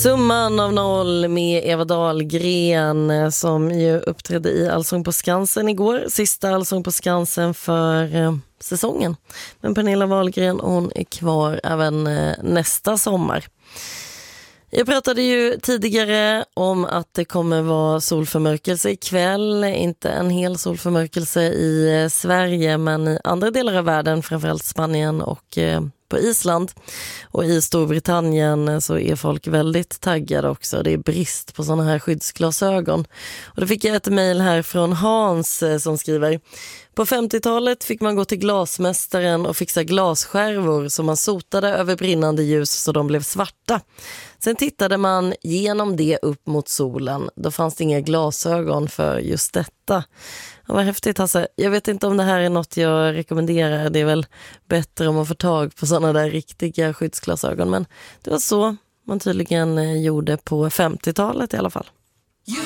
Summan av noll med Eva Dahlgren som ju uppträdde i Allsång på Skansen igår. Sista Allsång på Skansen för säsongen. Men Pernilla Wahlgren, hon är kvar även nästa sommar. Jag pratade ju tidigare om att det kommer vara solförmörkelse ikväll. Inte en hel solförmörkelse i Sverige men i andra delar av världen, framförallt Spanien och på Island. Och i Storbritannien så är folk väldigt taggade också. Det är brist på såna här skyddsglasögon. Och då fick jag ett mejl här från Hans som skriver: på 50-talet fick man gå till glasmästaren och fixa glasskärvor som man sotade över brinnande ljus så de blev svarta. Sen tittade man genom det upp mot solen. Då fanns det inga glasögon för just detta. Ja, vad häftigt Hasse. Jag vet inte om det här är något jag rekommenderar. Det är väl bättre om man får tag på sådana där riktiga skyddsglasögon. Men det var så man tydligen gjorde på 50-talet i alla fall.